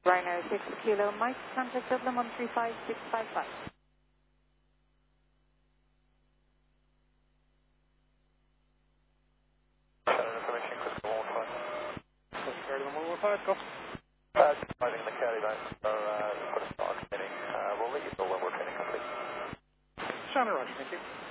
Ryanair 6 Kilo Mike, contact Dublin 135655. Information, Crystal 115. Garden 115, go. Just driving the carry line, so put a start training. We'll let you know when we're training complete. Shannon, Roger, thank you.